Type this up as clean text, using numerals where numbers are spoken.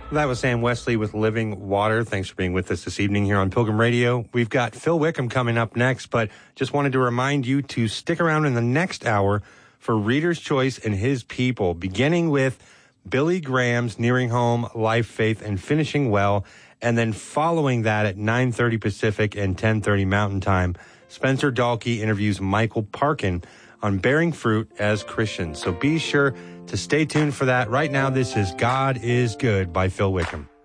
That was Sam Wesley with Living Water. Thanks for being with us this evening here on Pilgrim Radio. We've got Phil Wickham coming up next, but just wanted to remind you to stick around in the next hour for Reader's Choice and His People, beginning with Billy Graham's Nearing Home, Life, Faith, and Finishing Well, and then following that at 9:30 Pacific and 10:30 Mountain Time, Spencer Dalkey interviews Michael Parkin on bearing fruit as Christians. So be sure to stay tuned for that. Right now, this is God is Good by Phil Wickham.